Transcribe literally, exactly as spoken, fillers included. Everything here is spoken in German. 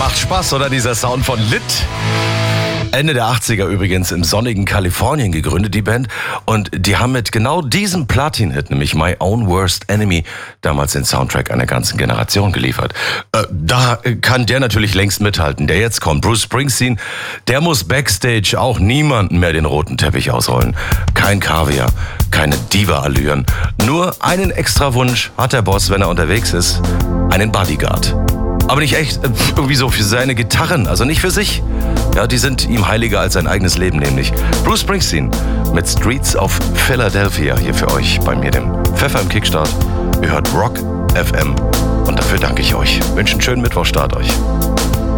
Macht Spaß, oder? Dieser Sound von Lit. Ende der achtziger übrigens im sonnigen Kalifornien gegründet, die Band. Und die haben mit genau diesem Platin-Hit, nämlich My Own Worst Enemy, damals den Soundtrack einer ganzen Generation geliefert. Äh, da kann der natürlich längst mithalten, der jetzt kommt. Bruce Springsteen, der muss backstage auch niemanden mehr den roten Teppich ausrollen. Kein Kaviar, keine Diva-Allüren. Nur einen extra Wunsch hat der Boss, wenn er unterwegs ist. Einen Bodyguard. Aber nicht echt irgendwie so für seine Gitarren, also nicht für sich. Ja, die sind ihm heiliger als sein eigenes Leben nämlich. Bruce Springsteen mit Streets of Philadelphia hier für euch bei mir, dem Pfeffer im Kickstart. Ihr hört Rock F M und dafür danke ich euch. Wünsche einen schönen Mittwochstart euch.